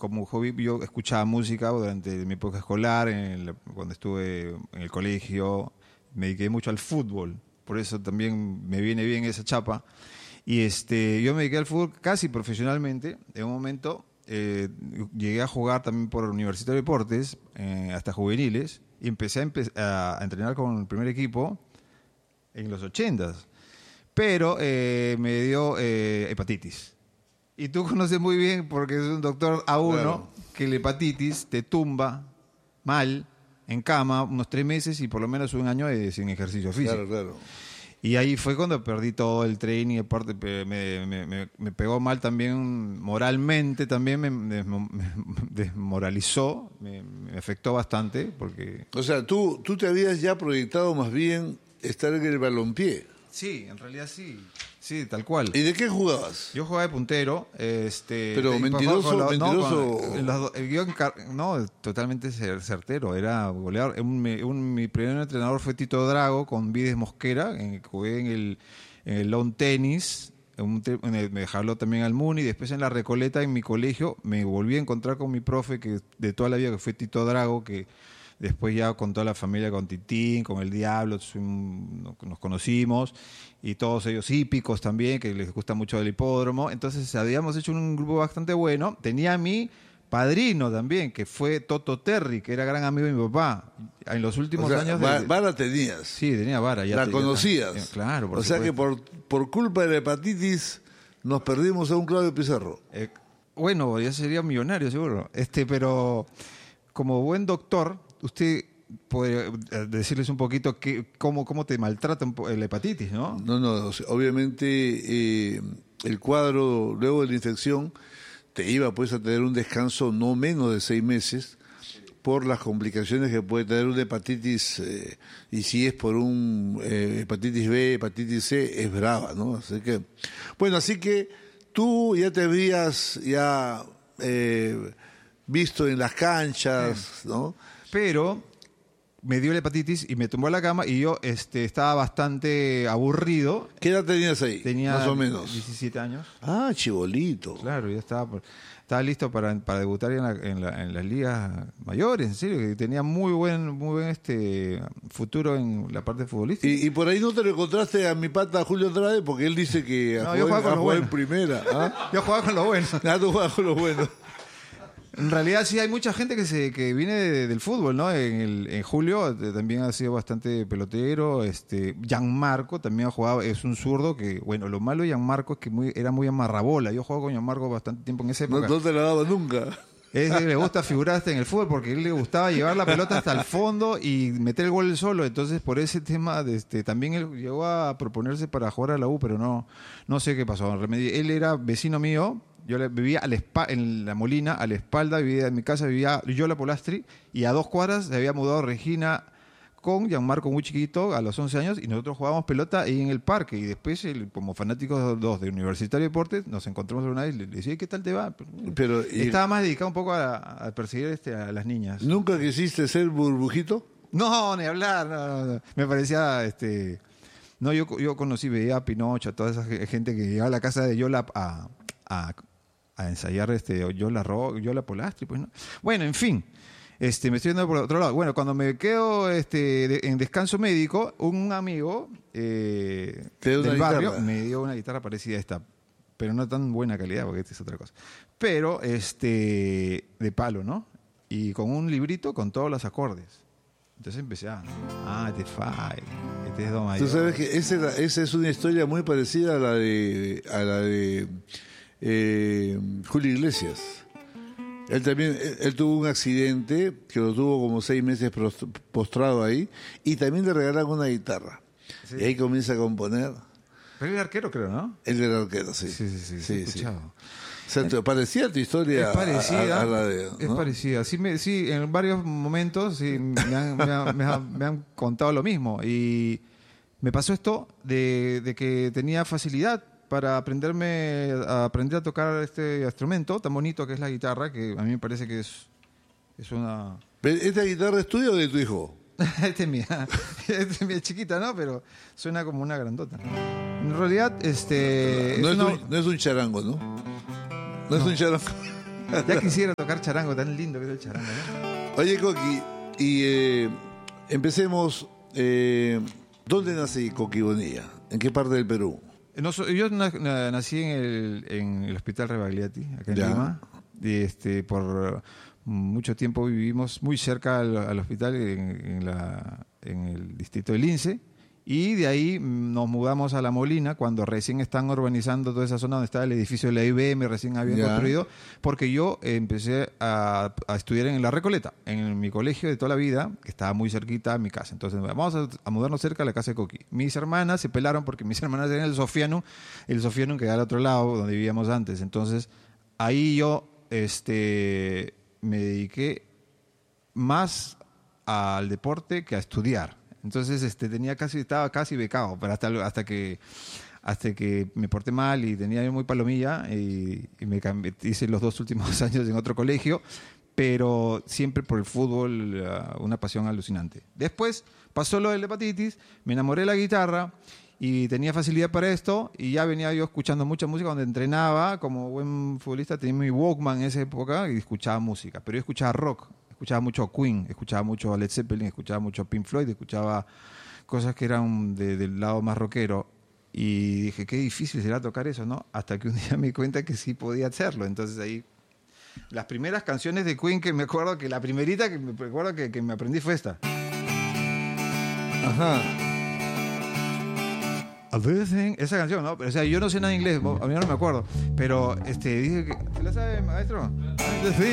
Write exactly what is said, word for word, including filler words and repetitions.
como hobby yo escuchaba música durante mi época escolar, en el- cuando estuve en el colegio, me dediqué mucho al fútbol, por eso también me viene bien esa chapa. Y este, yo me dediqué al fútbol casi profesionalmente. En un momento eh, llegué a jugar también por Universitario de Deportes, eh, hasta juveniles, y empecé a, empe- a, a entrenar con el primer equipo en los ochentas. Pero eh, me dio eh, hepatitis. Y tú conoces muy bien, porque es un doctor A uno, Claro. que la hepatitis te tumba mal, en cama, unos tres meses y por lo menos un año de, sin ejercicio físico. Claro, claro. Y ahí fue cuando perdí todo el training, aparte pe- me, me, me, me pegó mal también moralmente, también me, me- me desmoralizó, me, me afectó bastante, porque... O sea, tú, tú te habías ya proyectado más bien estar en el balompié. Sí, en realidad sí, sí, tal cual. ¿Y de qué jugabas? Yo jugaba de puntero, este... Pero y mentiroso, con la- mentiroso. con- en las do- yo encar- no, totalmente cer- certero, era goleador. Un- mi, un- mi primer entrenador fue Tito Drago con Vides Mosquera, en, jugué en el, en el lawn tenis, en un te- en el- me jaló también al Muni, después en la Recoleta, en mi colegio, me volví a encontrar con mi profe que de toda la vida, que fue Tito Drago, que después ya con toda la familia, con Titín, con el Diablo, nos conocimos, y todos ellos hípicos también, que les gusta mucho el hipódromo. Entonces habíamos hecho un grupo bastante bueno. Tenía a mi padrino también, que fue Toto Terry, que era gran amigo de mi papá. En los últimos O sea, años... va- de- vara tenías. Sí, tenía vara. Ya La te- conocías. ya- claro, por O sea que supuesto. por, por culpa de la hepatitis nos perdimos a un Claudio Pizarro. Eh, bueno, ya sería millonario seguro. Este, pero como buen doctor, usted podría eh, decirles un poquito que, cómo, cómo te maltrata un po- la hepatitis, ¿no? No, no, o sea, obviamente eh, el cuadro luego de la infección te iba pues a tener un descanso no menos de seis meses por las complicaciones que puede tener una hepatitis, eh, y si es por un eh, hepatitis B, hepatitis C, es brava, ¿no? Así que, bueno, así que tú ya te habías ya eh, visto en las canchas, ¿no? Pero me dio la hepatitis y me tumbó a la cama y yo este, estaba bastante aburrido. ¿Qué edad tenías ahí? Tenía más o menos. diecisiete años. Ah, chibolito. Claro, ya estaba, por- estaba listo para, para debutar en, la- en, la- en las ligas mayores, en serio, que tenía muy buen, muy buen este futuro en la parte futbolística. Y, y por ahí no te lo encontraste a mi pata Julio Andrade, porque él dice que No, a yo jugar, jugaba con a los jugar en buenos. primera. ¿Ah? Yo jugaba con lo bueno. Ah, tú jugabas con los buenos. En realidad sí hay mucha gente que se que viene de- del fútbol, ¿no? En, el, en Julio eh, también ha sido bastante pelotero. Este, Gianmarco también ha jugado, es un zurdo que, bueno, lo malo de Gianmarco es que muy, era muy amarrabola. Yo jugaba con Gianmarco bastante tiempo en esa No, época. no te la daba nunca. Es que le gusta figurar hasta en el fútbol porque a él le gustaba llevar la pelota hasta el fondo y meter el gol él solo. Entonces, por ese tema, de este, también él llegó a proponerse para jugar a la U, pero no, no sé qué pasó. Él era vecino mío. Yo le- vivía a la espa- en La Molina, a la espalda, vivía en mi casa, vivía Yola Polastri, y a dos cuadras se había mudado Regina con Gianmarco muy chiquito, a los once años, y nosotros jugábamos pelota ahí en el parque. Y después, el- como fanáticos dos de Universitario de Deportes, nos encontramos una vez y le le decía, ¿qué tal te va? Pero, y- Estaba más dedicado un poco a, a perseguir este, a las niñas. ¿Nunca quisiste ser burbujito? No, ni hablar. No, no, no. Me parecía, este, no, yo, yo conocí, veía a Pinocho, a toda esa ge- gente que llegaba a la casa de Yola a, a, a ensayar, este, Yola Ro, Yola Polastri, pues, ¿no? Bueno, en fin, este, me estoy yendo por otro lado. Bueno, cuando me quedo, este, de- en descanso médico, un amigo eh, Te dio una del barrio guitarra. me dio una guitarra parecida a esta, pero no tan buena calidad, porque esta es otra cosa. Pero, este, de palo, ¿no? Y con un librito con todos los acordes. Entonces empecé a, ah, este es fa, este es do Tú mayor. sabes que esa, era- esa es una historia muy parecida a la de a la de eh, Julio Iglesias. Él también, él, él tuvo un accidente que lo tuvo como seis meses pros- postrado ahí, y también le regalaron una guitarra. Sí. Y ahí comienza a componer. Pero era arquero, creo, ¿no? Él era arquero, sí. Sí, sí, sí, sí, he escuchado. O sea, te parecía tu historia Es parecida, a, a la de... es ¿no? parecida. Sí, me, sí, en varios momentos sí, me, han, me han- me han- me han contado lo mismo. Y me pasó esto de, de que tenía facilidad para aprenderme a aprender a tocar este instrumento tan bonito que es la guitarra, que a mí me parece que es, es una... Pero, ¿esta guitarra es tuya o de tu hijo? Esta es mía. Esta es mía chiquita, ¿no? Pero suena como una grandota. En realidad, este... No es es, una- un, no es un charango, ¿no? No, es un charango. Ya quisiera tocar charango, tan lindo que es el charango, ¿no? Oye, Coqui, y eh, empecemos. Eh, ¿Dónde nace Coqui Bonilla? ¿En qué parte del Perú? No, so- yo na- na- nací en el, en el Hospital Rebagliati, acá en Ya. Lima. Y este, por mucho tiempo vivimos muy cerca al, al hospital, en, en la, en el distrito de Lince. Y de ahí mm, nos mudamos a La Molina, cuando recién están urbanizando toda esa zona donde estaba el edificio de la I B M, recién habían Ya. construido, porque yo eh, empecé a, a estudiar en La Recoleta, en mi colegio de toda la vida, que estaba muy cerquita a mi casa. Entonces, vamos a, a mudarnos cerca a la casa de Coqui. Mis hermanas se pelaron porque mis hermanas tenían el Sofianum, el Sofianum que era al otro lado, donde vivíamos antes. Entonces, ahí yo este, me dediqué más al deporte que a estudiar. Entonces, este, tenía casi, estaba casi becado, pero hasta, hasta que hasta que me porté mal y tenía yo muy palomilla y, y me cambié, hice los dos últimos años en otro colegio, pero siempre por el fútbol, uh, una pasión alucinante. Después pasó lo de la hepatitis, me enamoré de la guitarra y tenía facilidad para esto y ya venía yo escuchando mucha música cuando entrenaba. Como buen futbolista tenía mi Walkman en esa época y escuchaba música, pero yo escuchaba rock. Escuchaba mucho a Queen, escuchaba mucho a Led Zeppelin, escuchaba mucho a Pink Floyd, escuchaba cosas que eran de- del lado más rockero. Y dije, qué difícil será tocar eso, ¿no? Hasta que un día me di cuenta que sí podía hacerlo. Entonces ahí, las primeras canciones de Queen que me acuerdo, que la primerita que me acuerdo que, que me aprendí fue esta. Ajá. Everything, esa canción, ¿no? O sea, yo no sé nada de inglés, a mí no me acuerdo. Pero este, dije que... ¿Se la sabe, maestro? The thing